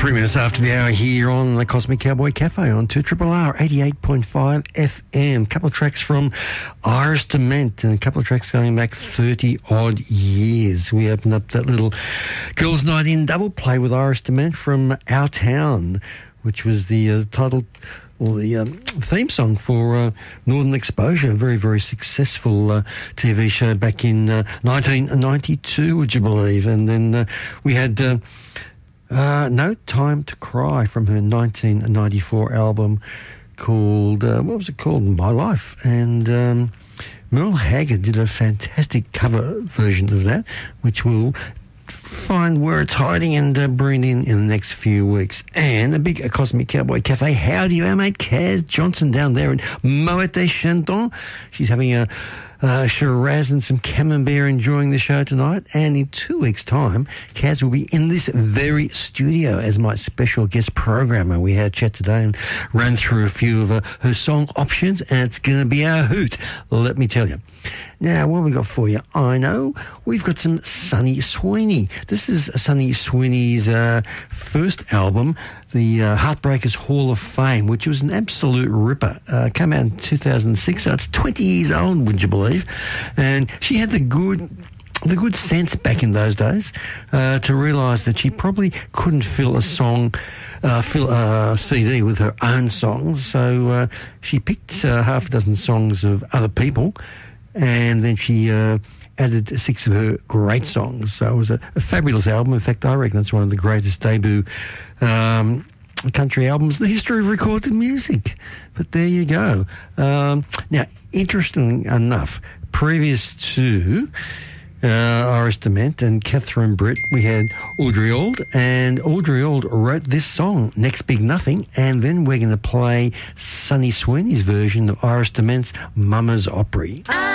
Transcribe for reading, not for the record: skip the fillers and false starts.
3 minutes after the hour here on the Cosmic Cowboy Cafe on 2RRR 88.5 FM. A couple of tracks from Iris DeMent and a couple of tracks going back 30-odd years. We opened up that little Girls' Night In double play with Iris DeMent from Our Town, which was the title or the theme song for Northern Exposure, a very, very successful TV show back in 1992, would you believe? And then we had No Time to Cry from her 1994 album called, what was it called? My Life. And Merle Haggard did a fantastic cover version of that, which we'll find where it's hiding and bring in the next few weeks. And a big Cosmic Cowboy Cafe. How do you, our mate Kaz Johnson down there in Moët et Chandon? She's having a Shiraz and some camembert, enjoying the show tonight. And in 2 weeks' time, Kaz will be in this very studio as my special guest programmer. We had a chat today and ran through a few of her song options, and it's going to be a hoot, let me tell you. Now, what have we got for you? I know we've got some Sonny Sweeney. This is Sonny Sweeney's first album, the Heartbreakers Hall of Fame, which was an absolute ripper. Came out in 2006, so it's 20 years old, would you believe? And she had the good sense back in those days to realise that she probably couldn't fill a CD with her own songs, so she picked half a dozen songs of other people, and then she added 6 of her great songs. So it was a fabulous album. In fact, I reckon it's one of the greatest debut country albums in the history of recorded music. But there you go. Now, interesting enough, previous to Iris DeMent and Catherine Britt, we had Audrey Auld, and Audrey Auld wrote this song, Next Big Nothing, and then we're going to play Sonny Sweeney's version of Iris DeMent's Mama's Opry.